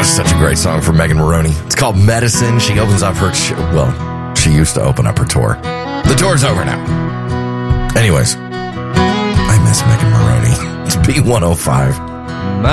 That's such a great song for Megan Maroney. It's called Medicine. She opens up her... she used to open up her tour. The tour's over now. Anyways, I miss Megan Maroney. It's B105.